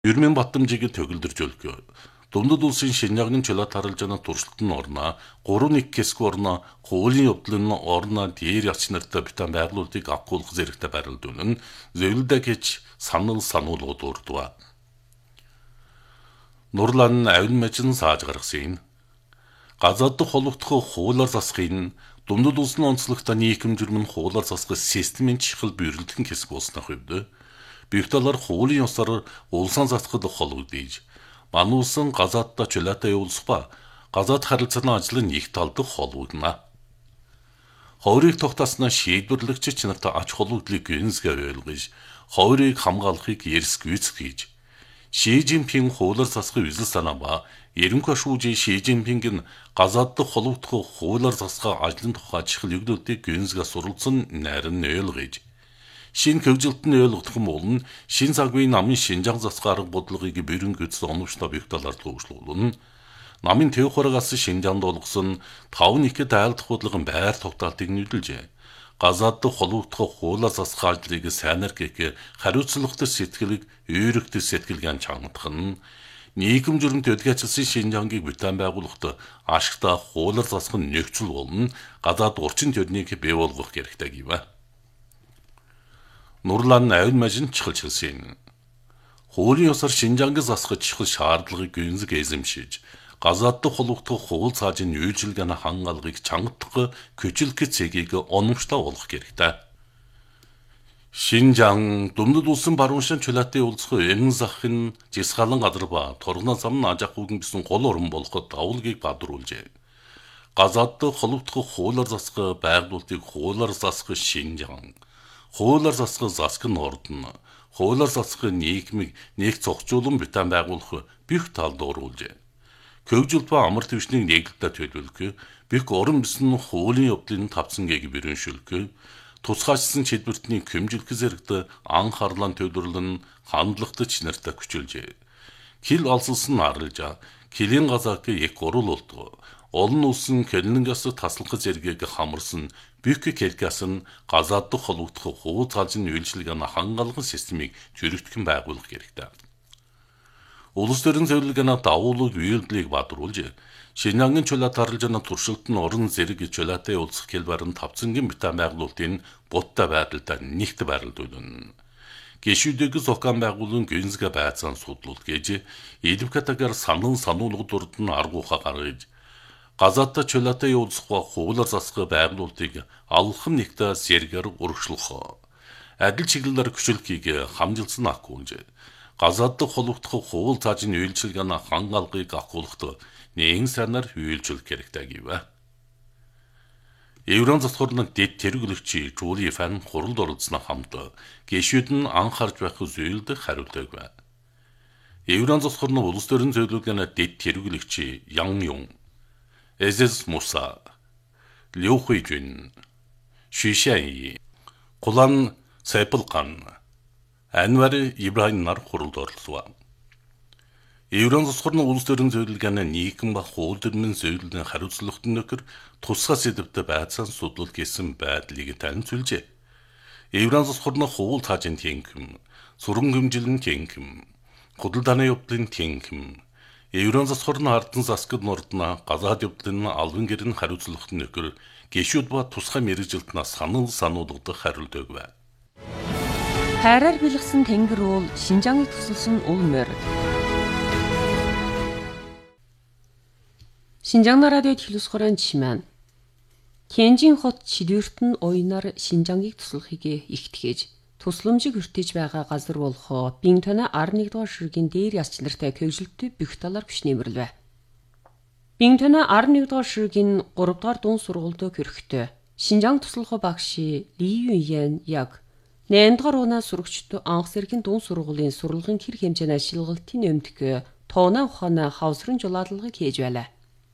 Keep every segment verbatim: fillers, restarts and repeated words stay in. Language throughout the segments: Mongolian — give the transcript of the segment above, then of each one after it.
Ермийн Баттамжийг төгөлдөрж өлгөө. Дундад улсын Шинжааны чөлөөт харалжааны туршилтын орноо гурван нэг хэсэг орноо хуулийн явдлын орноо дээр яч нартай битэн байгуулалтыг авахгүйх зэрэгтэй байрлал дүн зөвлөдөө гэж санал сануулгууд урдва. Нурлан авин мэжин сааж гаргасан. Газаад холбогдох хуулиар засахын дундад улсын онцлогтой нийгэм журмын хуулиар засах системийн чихэл бэрэлдэх хэсэг болсны хувьд бигталар хуулийн ёсоор улсын засахд холбогдож мануусан газаадтай чөлөөтэй явуулах ба газаад харилцааны ажлын их талд холбогдно. Хойрыг тогтоосноо шийдвэрлэгч нартай ач холбогдлыг гэнсгээ ойлгож, хойрыг хамгаалахыг эрс гүйцэтгэж, Ши Жинпин хуулиар засах үзэл санаа ба ерөнхий шүүжийн Ши Жинпингийн газаадтай холбогдох хуулиар засах ажлын тухай чихэл өгдөлтийг гэнсгээ суралцсан найран ойлгож, шин хөгжилтөнд ойлгох юм бол шин цагийн намын Шинжаан засах арга бодлогыг бүрэн гүйцэтгэх оновчтой бигталаар төвшлүүлнэ. Намын төв хурагаас Шинжаанд болгосон тав нэгэд айлдах бодлогын байр тогтоолтыг нийлжээ. Газаадтай холбогдох хуулиар засах ажлыг сайнаар гэх хариуцлагатай сэтгэлийг өөрөгтэй сэтгэлгэн чангадах нь нийгэм журмд өдгөөцсөн Шинжаангийг бүтээн байгуулахад ашигтай хуулиар засах нь нөхцөл болно. Газаад урчин төрнийг бий болгох хэрэгтэй гэв. Нурлан авин мэжин чихэлж хэлсэн. Хуулийн ёсоор Шинжаанг засах чихэл шаардлагыг гүнзэг эзэмшиж, газаадтай холбогдох хууль цаажийн үйлчилгээний хангаалгыг чангадах көчлөх цэгийг оновчтой болгох хэрэгтэй. Шинжаан дундад улсын баруун шин чөлөөтэй уулзах эмэн захын жисгалан газар ба торгоноо зам ажах үгэн бисэн гол орон болоход давуулгийг бадруулжээ. Газаадтай холбогдох хуулиар засах байгуулалтыг хуулиар засах Шинжаан хуулиар засах засаг нь ордно. Хуулиар засах нийгмийг нэг цогцолон бүтээн байгуулах бүх талд оруулжээ. Хөгжилт ба амар түвшнийг нэгдэлтэй төлөвлөх, бүх орон бисэн хуулийн явдлын тавцангийг бэрэншүүлэх, тусгайчсан чиглэлтний хэмжилх зэрэгт анхаарлаа төвлөрлөн хандлагатай чинартай хүчилжээ. Хил олсолсон арилжаа, хилийн газааг их гурул болдог. Олон улсын хэлнэнгээс таслах зэргийг хамарсан бүх хэлгээс нь газаадтай холбогдох хууль цаажийн үйлчилгээний хангаалгын системийг чирэгдхэн байгуулах хэрэгтэй. Улс төрийн зөвлөгөөний давуулыг үйлдэлийг бадруулж, Шинжаангийн чөлөөт харалжааны туршилтын орон зэрэг чөлөөтэй уулзах хэлбэрэн тавцангийн бүтээн байгуулалтын буттай байдалтай нэгт байрлуулна. Гişүүдэг зохион байгуулан гэнзгээ байцаан судлуулт гэж Илвкатагаар санан сануулгууд нь аргууха гаргаж, газаадтай чөлөөтэй уулзах ба хуулиар засах байгуулалтыг алхам нэгтээ сэргээр урагшлах. Адил чиглэлээр хүчлэхийг хамжилсан аккунж. Газаадтай холбогдох хууль цаажийн үйлчилгээний хангаалгыг авахгүйхд нэгэн санаар үйлчлэх хэрэгтэй гэв. Еврон засхорны дэд тэргүүлэгч Жули Фан хуралд оролцсны хамт гişүүд нь анхаарч байх зүйлд хариулдаг байна. Еврон засхорны улс төрийн зөвлөгөөний дэд тэргүүлэгч Ян Юн, Эзэс Муса, Лю Хуйжин, Ши Шянь, Кулан Сайпулган, Анвар Ибрахим нар хуралд оролцов. Еврон засхорны улс төрийн зөвлөгөөний нийгэм ба хууль төрийн зөвлөлийн хариуцлагатай нөхөр тусгай сэдвтэй байцаан судлал гэсэн байдлыг танилцуулжээ. Еврон засхорны хууль цаажийн тэнхэм, суран хэмжилэн тэнхэм, худалдааны явдлын тэнхэм, Еврон засхорны ардын засгад нордно газаад явдлын албан гэрийн хариуцлагатай нөхөр гişүүд ба тусгай мэрэгжилтнээс санал сануулгадах хариулдаг байна. Хайраар бэлгсэн тэнгэр уул Шинжааныг тусалсан ул морь. Шинжаан радиод хэлүүлсгэрэн чимэн. Тянжин хот чидвэртэн ойнаар Шинжааныг туслахыг ихтгэж, тусламжийг хүртэж байгаа газар болох Бинтона арныг дугаар ширгийн дээр ясч нартай хөгжилтөй бүх талаар хүч нэмэрлэв. Бинтона арныг дугаар ширгийн гурав дахь дуун сургуульд хөрөхтэй. Шинжаан туслах багш Ли Юньян яг найман дахь унаа сурагчд анх зэргийн дуун сургуулийн сурлагын хэр хэмжээний шилгалтын өмдөх тооноо ухааны хавсрын жулаалгыг хийж байлаа.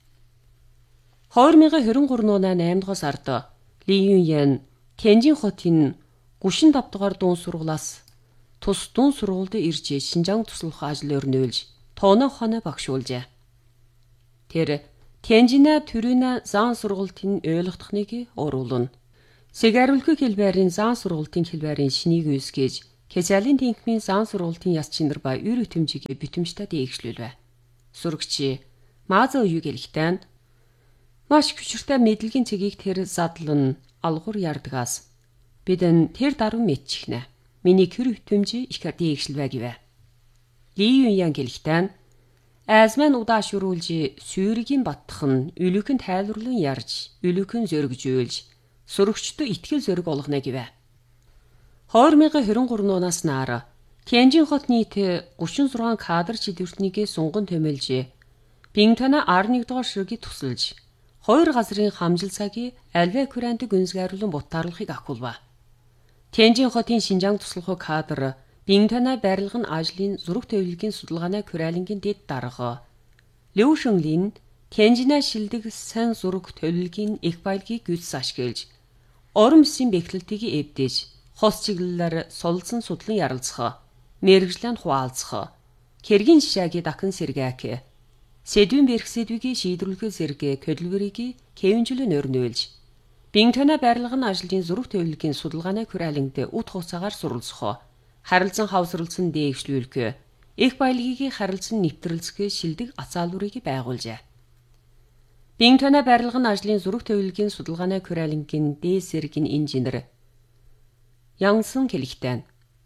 хоёр мянган хорин гурав оны найман дахь сард Ли Юньян Тянжин хотын гүшин дав дахь дуун сургуулиас тус дуун сургуульд ирж Шинжаан туслах ажил өрнөөлж тооноо ухааны багшуулжээ. Тэр Тянжина төрөна зан сургуулийн ойлгохдохныг оруулна. Сэгаруулгүй хэлбэрийн зан сургуулийн хэлбэрийн шинийг үүсгэж Кэжалын тэнхмийн сан сургуулийн яс чинэр ба үр өтөмжигээ битэмжтэй дээгшлүүлвэ. Сурагчи мааза уу гэлихтэн маш хүчртэй мэдлэгийн цэгийг тэр задлан алгуур ярдгаас бидэн тэр даруй мэдчихнэ. Миний хэр өтөмжи их дээгшлвэ гэвэ. Ли Юньян гэлихтэн Азман удаа шүрүүлж сүйргийн баттхан үлүхэн тайлбарлан ярьж, үлүхэн зөргжүүлж, сурагчдод итгэл зөрг болгоно гэвэ. хоёр мянган хорин гурван оноос наар Тяньжин хот нийт гурван зургаан кадр чидвэртнийгээ сунган томилж, Бинтона арван нэгдүгээр ширхэг тусалж, хоёр газрын хамжил цагийн альвэ курант гүнзгийрлэн бутаарлахыг ахуулва. Тяньжин хотын Шинжаан туслахуй кадр Бинтона барилгын ажлын зураг төвлөгийн судалгааны Куралингийн дэд дарга Лю Шөнглин Тяньжина шилдэг сан зураг төвлөгийн их баялагийг гүйцэс ашиглаж, орон мөсийн бэхлэлтийг эвдэж, хос чиглэлээр сулсан судлан ярилцах, мэрэгжлэн хуваалцах, хэргийн жишээгээ дахин сэргээх, сэдвийн бэрх сэдвийг шийдвэрлэх зэрэг хөдөлгөөрийг хэвэнжлэн өрнөөлж, Бинтона барилгын ажлын зураг төвлөгийн судалгааны Куралинд ут хугацаагаар суралцах, харилцан хавсралсан дээгшлүүлэх, их баялагийг харилцан нэвтрэлцэх шилдэг ацаалврыг байгуулжээ. Бинтона барилгын ажлын зураг төвлөгийн судалгааны Куралингийн дээд зэргийн инженер Янсан хэлэхтэн.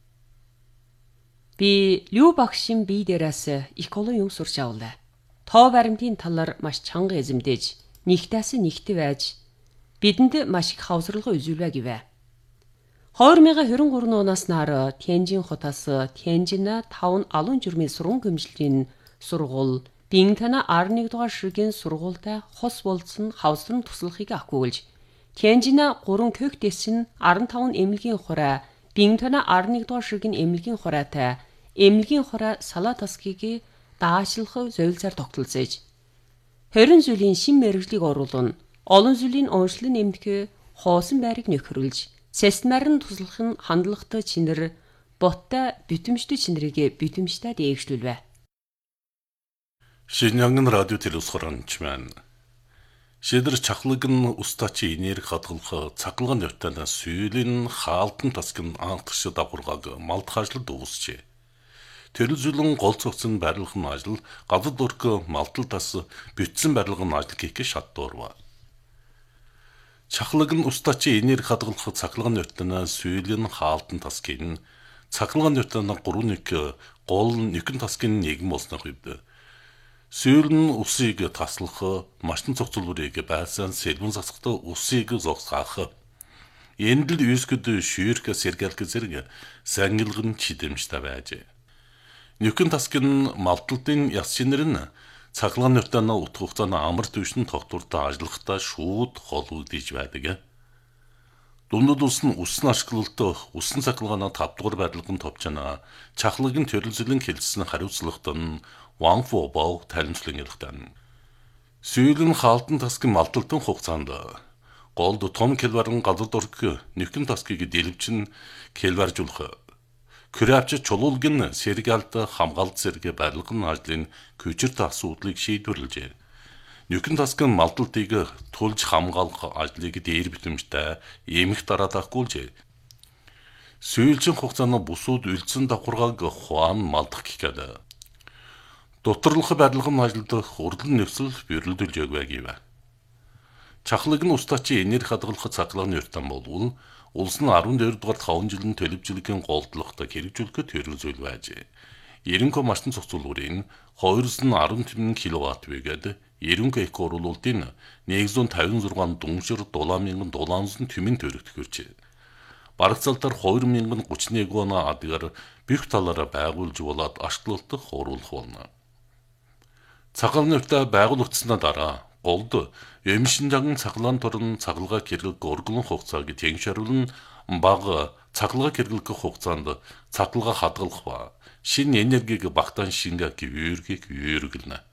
Би Лю багшийн бие дээрээс их олон юм сурч авлаа. Тоо баримтын талаар маш чанга эзэмдэж, нэгтээс нэгт байж, бидэнд маш их хавсралгаа үзүүлвэ гэвэ. хоёр мянган хорин гурван оноос наар Тяньжин хотоос Тяньжина таван алуун журмын сургууль гэмжлийн сургууль Бинтона арван нэгдүгээр ширхгийн сургуультай хос болцсон хавсран туслахыг ахиулж, Тяньжина гурван кök дэсэн арван таван эмнэлгийн хураа Бинтона арван нэгдүгээр ширхгийн эмнэлгийн хураатай эмнэлгийн хураа Салатаскийг даашлах зөвлөсөөр тогтолцож, хорин зүйлийн шин мэргэжлийг оруулан, олон зүйлийн онцлон нэмэх хоосон байрыг нөхөрлж, системарын туслах нь хандлагатай чинэр, боттой битэмжтэй чинэрийг битэмжтэй дээгшлүүлвэ. Шинжаан радио телевизхоронч маань шидэр чахлаг нь устачи энерги хадгалах цахилгаан нөтөнөөс сүйлийн хаалтан тасгын анхтарч давхургааг малтхаашлалд үүсчээ. Тэрэлзүүлэн гол цогцон барилгын ажил газар дөрк малтал тас битсэн барилгын ажил гэх шатдуурва. Чахлаг нь устачи энерги хадгалах цахилгаан нөтөнөөс сүйлийн хаалтан тасгын цахилгаан нөтөнөө гурван нэг гол нэгэн тасгын нэгэн болсноо хувьд сүйл нь усыг таслах, машин цогцлуурыг байрсан сэлбэн засахтай усыг зогсгаах. Эндэл юускэд шүүрх сэргэлг зэрэг сангилгын чидэмжтэй байжээ. Нүхэн тасгын малталтын яс шинэр нь цахилгаан нөтөнөө утга хугацааны амар түвшин тогтвортой ажиллахтаа шууд холбогдож байдаг. Дундад ус нь усан ашиглалтаа усан цахилгааны тав дугаар барилгын товчноо чахлагын төрөлзөлн хэлсэн хариуцлагт нь Ван Фобоо таримслан ярихтан. Сүйлийн хаалтан тасгын малталтын хугацаанд голд том келварын газар дөрк нүхэн тасгийг дэлгэвчин келваржуулах. Күрэвч чулуулгын сэргэлт хамгаалт зэрэг барилгын ажлын хүчирт асуудлыг шийдвэрлэжээ. Нүхэн тасгын малталтыг тулж хамгаалах ажлыг дээр битэмжтэй эмх дараадахгүйжээ. Сүйлийн хугацааны бусууд үлдсэн давхаргааг хуан малдах гэхэд Доторлох барилгын ажилд хурлан нөхцөл бэрэлдүүлж өгвэ гэв. Чахлаг нь устачи энерги хадгалах цахилгааны өртөн болвол улс нь арван дээр дугаар таван жилийн төлөвчлөгийн голдлогтой хэрэгжүүлэхэд төрөлзөл байжээ. Ерөнхий машин цогцлуурын хоёроос нь арван киловатт байгаад ерөнхий эко оруулалтын нэгдүгээр тавин зургаан дүншир дулаан мянган дулаансан тэмэн төрөгдөх хүрчээ. Барагцаалтаар хоёр мянган гучин нэг оноо адгаар бүх талаараа байгуулж болоод ашиглалтах оруулах болно. Цахилгаан өртөө байгуулагдсанаа дараа голд эмшинжан цахилгаан турн цахилгаан хэрэглэх өргөн хугацааг тэншруулн бага цахилгаан хэрэглэх хугацаанд цахилгаан хадгалах ба шинэ энергиг багтаан шингээ гүйргийг үйргэлнэ.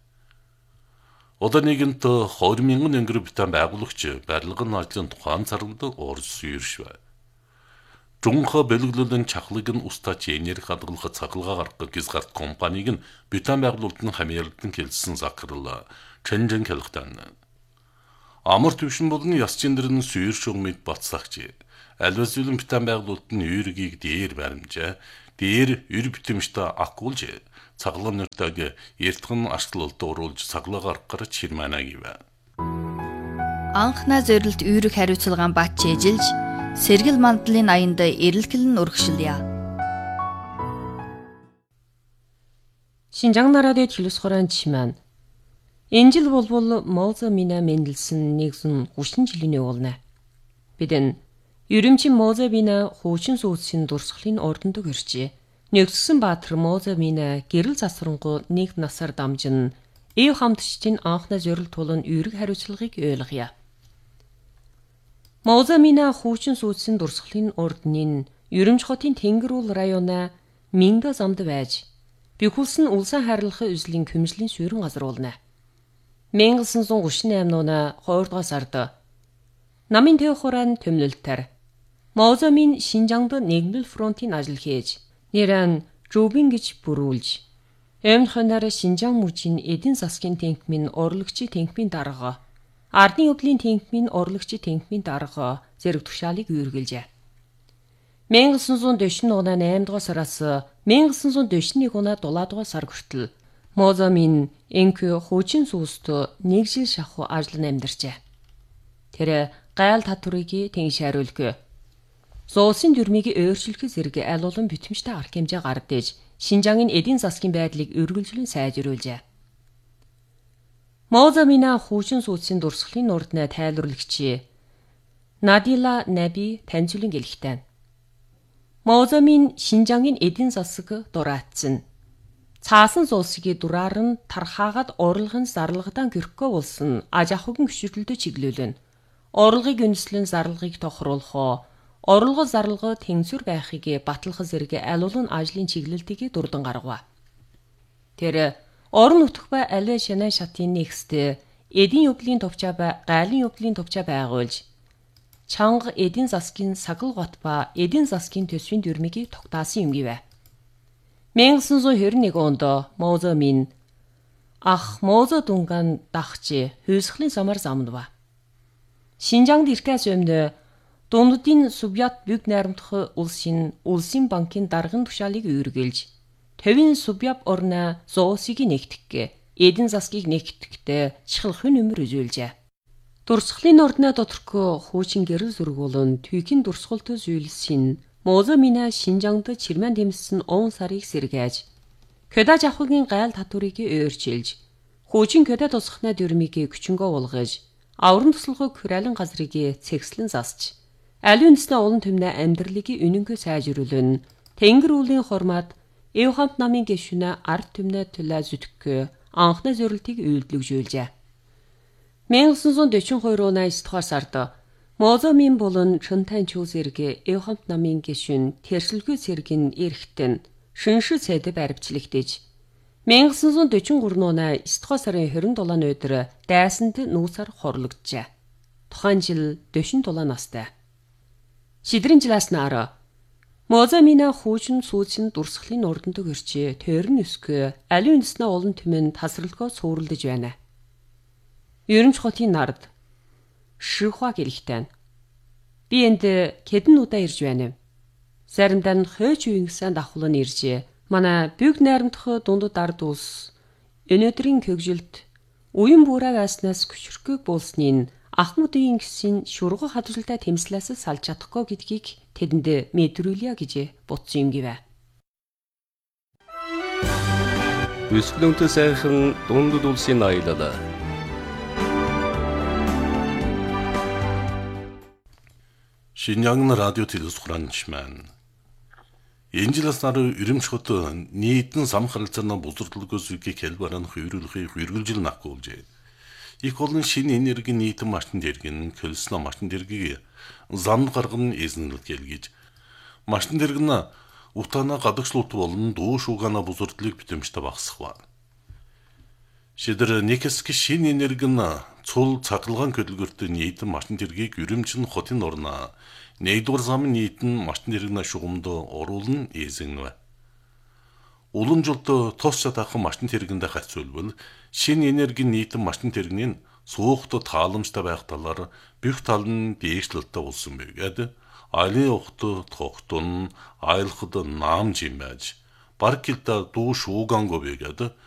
Одоо нэгэнт хоёр мянган өнгөр битэн байгуулагч барилгын ажлын тухайн царгад орж сүйршвэ. Жунха бэлгэлэн чахлыг нь устачи энерги хадгалах цахилгаан гаргах гизгарт компаниг нь битэн байгуулалтын хамьяалдан хэлсэн захирал Чэнжэн хэлэхтэн. Амар түвшин болон яс чиндэр нь сүйрш өмид бацсагч. Альвасүлэн битэн байгуулалт нь үйргийг дээр баримжаа. Дээр ür битэмжтэй акулж цаглан нэртэйг эртхэн арчлалд оруулж цаглаагаар гарч хирманаа гэв. Анхна зорилт үйрэг хариуцлагаан бат чэжилж сэргэл мандлын аянд эрэлхэлн урагшилъя. Шинжаан нарадын төлөс хорон чимэн. Энэ жил болбол Моза Мина Менделсон нэгэн гүшин жилийн уулна. Бидэн Юрэмчин Моза Мина хуучин сүүцийн дурсгалын ордонд гэрчээ. Нэгссэн Баатар Моза Мина гэрэл засварангу нэг насаар дамжин эв хамтчдын анхны зорилт тулан үйрэг хариуцлагыг ойлгоё. Моза Мина хуучин сүүцийн дурсгалын ордны Юрэмч хотын Тэнгэрүүл района Минга замд байж бихүүлсэн улсын хайрлахын үзлийн хөмжлийн суурин газар уулна. 천구백삼십팔 нуна хоёр дугаар сард намын төв хураан төмнөлтөр Моза Мин Шинжаангд нэгдэл фронтын ажил хийж нэрэн Жубин гэж бүрүүлж Эмн хоноор Шинжаан мужийн эдийн засгийн тэнхмийн орлогчийн тэнхмийн дарга ардын өвлийн тэнхмийн орлогчийн тэнхмийн дарга зэрэг тушаалыг үүргэлжээ. 천구백사십칠 нуна восемь дугаар сараас 천구백사십일 нуна 칠 дугаар сар хүртэл Моза Мин энхүү хуучин сүст нэг жил шахуу ажил амьдарчээ. Тэр гайл татврыг тэнгиш хариулгүй. Зоосын дүрмийг өөрчлөх зэрэг аль олон битэмжтэй арга хэмжээ гардаж Шинжаангийн эдийн засгийн байдлыг өргөлжлөн сайжруулжээ. Моза Мина хуучин сүүцийн дурсгалын урднаа тайлбарлагч Надила Наби таньцуулан гэлэхтэн. Моза Мин Шинжаангийн эдийн засаг дураацсан. Цаасан зоосыг дураар нь тархаагаад орлогын зарлагадан гэрхгүй болсон аж ахуйн хөшөрлөлтөд чиглүүлэн. Орлогыг үндэслэн зарлагыг тохируулах орлого зарлага тэнцвэр байхыг батлах зэрэг аль олон ажлын чиглэлтийг дурдан гаргав. Тэр орон нутг ба аль шанаа шатын нэгст эдийн өвлийн товчоо ба гайлын өвлийн товчоо байгуулж чанга эдийн засгийн сагал гот ба эдийн засгийн төсвийн дүрмийг тогтаасан юм гэв. 천구백이십일 онд Моза Мин ах Моза Дунган дахж хөөсгөлийн замаар замдва. Шинжаангд ирэхээс өмнө Дундын Сувьят бүг найрамдах улсын улсын банкын даргын тушаалыг үүргэлж төвийн Сувьят орноо зоосыг нэгтгэх, эдийн засгийг нэгтгэхдээ чихлахын нөмөр үзүүлжээ. Дурсгалын ордноо доторхой хуучин гэрэл зургуулн түйхийн дурсгалт зүйлсийн Моза Мина Шинжаангд чирмэн дэмссэн он сарыг сэргээж Кёдаж ахуйн гайл татврыг өөрчилж хуучин Кёдад тусахна дүрмийг күчингөө уулгаж авран туслахыг хүрээлэн газрыг цэгслэн засч аль үндэснээ олон төмнө амьдралыг үнэнгүй сайжруулн Тэнгэрүүлийн хормаад эв хамт намын гишүүнэ ард төмнө төлөө зүтгэхгүй анхны зорилтыг үйлдвэрлэжүүлжээ. 천구백사십이 нуна девять дугаар сард Моза Мин болон Чөнтэн Чүү зэрэг эв хамт намын гишүүн тэрсэлгүй зэргийн эрэхтэн шиншил цэд баримтлагдж 천구백사십삼 нуна девять дугаар сарын двадцать седьмийн өдөр дайсанд нүүсээр хорлогджээ. Тухайн жил forty-seven настай. Шидрэн жилээс наар Моза Мина хуучин сүүцэн дурсгалын ордонд гэрчээ төрн өсгөө аль үндэснээ олон түмэн тасралгоо сууралдаж байна. Юрэмч хотын нард Шихуа гэлэхтэн. Би энд хэдэн удаа ирж байна. Заримдаа нь хойч үеийнсэн давхлан иржээ. Манай бүг найрамдах дундад ард улс өнөөдрийн көгжилд уян буураа байснаас хүчрхэг болсныг Ахмадын гисэн шургуу хадгалтай тэмслээс салж чадахгүй гэдгийг тэдэнд мэдрүүлье гэж бодсон юм гэвэ. Өсгөлөнтэй сайхан дундад улсын аялал. Шинжаан радио телевиз хураанчман. Энэ жилээс наруу Юрэмч хот нийтэн сам харилцааны бузарлалгоос үгийг хэлбэрэн хөврүүлэхийг хөргөлжил накуулжээ. Их олон шинэ энерги нийтэн машин дэргэн көлснө машин дэргийг зам гарган эзнэлт гэлгэж машин дэргэн утана гадагшлууд болон дуу шуугана бузардлыг битэмжтэй багсах ба. Шидэр нэкэск шинэ энерги нь цул цаглаган хөдөлгөөртөө нийтэн машин дэргийг Юрэмчин хотын орно нэгдүгээр замын нийтэн машин дэргэн шугамд оруулан эзэгнэ. Уламжлалт тос чадах машин дэргэндээ хацуулбал шинэ энерги нийтэн машин дэргэний суухт тааламжтай байх талаар бүх тал нь дээшлэлтэй болсон байгаад айлын ухты тогтун айлхад наам жимэж баркилда дуу шууганго бэгэд